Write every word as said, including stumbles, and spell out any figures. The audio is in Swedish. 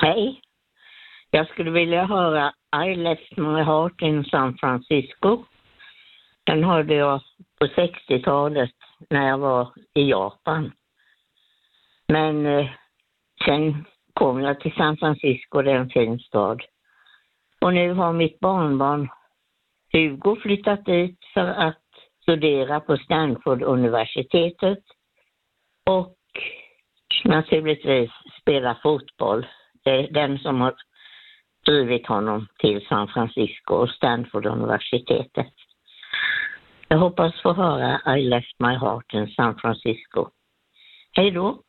Hej. Jag skulle vilja höra I left my heart in San Francisco. Den hörde jag på sextiotalet när jag var i Japan. Men eh, sen kom jag till San Francisco, det är en fin stad. Och nu har mitt barnbarn Hugo flyttat dit för att studera på Stanford-universitetet och naturligtvis spela fotboll. Det är den som har drivit honom till San Francisco och Stanford-universitetet. Jag hoppas få höra I left my heart in San Francisco. Hej då!